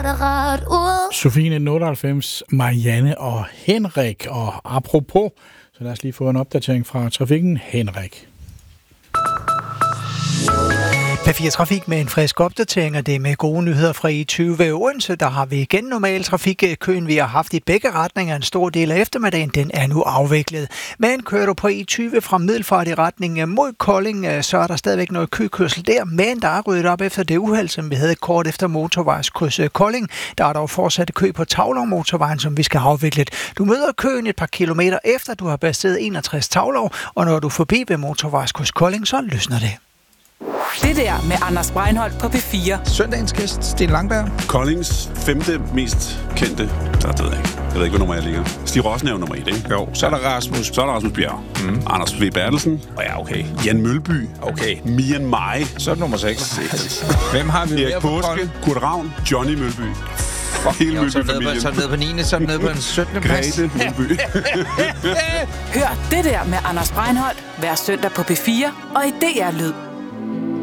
det rart ud. Sofie 98, Marianne og Henrik. Og apropos, så lad os lige få en opdatering fra trafikken. Henrik. P4 Trafik med en frisk opdatering, og det er med gode nyheder fra E20 ved Odense. Der har vi igen normal trafik. Køen, vi har haft i begge retninger en stor del af eftermiddagen, den er nu afviklet. Men kører du på E20 fra Middelfart i retning mod Kolding, så er der stadigvæk noget køkørsel der, men der er ryddet op efter det uheld, som vi havde kort efter motorvejskryds Kolding. Der er dog fortsat kø på Taulov motorvejen, som vi skal have afviklet. Du møder køen et par kilometer efter, du har passeret 61 Taulov, og når du er forbi ved motorvejskryds Kolding, så løsner det. Det der med Anders Breinholt på P4. Søndagens gæst, Sten Langberg. Koldings 5. mest kendte. Det ved jeg ikke. Jeg ved ikke, hvad nummer jeg ligger. Stig Rossen er jo nummer 1, ikke? Jo, så er der Rasmus. Så er der Rasmus Bjerg. Anders V. Bertelsen. Ja, okay. Jan Mølby. Okay. Mian Mai. Så er det nummer 6. Hvem har vi Erik Påske. Kurt Ravn. Johnny Mølby. Hele Mølby-familien. Så er det nede på 9. Så er det nede på en 17. plads. Grete Mølby. Hør det der med Anders Breinholt hver søndag på P4 og i DR Lyd.